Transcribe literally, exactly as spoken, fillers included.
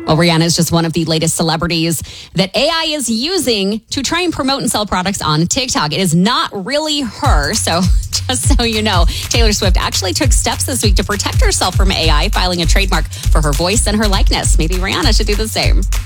Well, Rihanna is just one of the latest celebrities that A I is using to try and promote and sell products on TikTok. It is not really her. So just so you know, Taylor Swift actually took steps this week to protect herself from A I, filing a trademark for her voice and her likeness. Maybe Rihanna should do the same.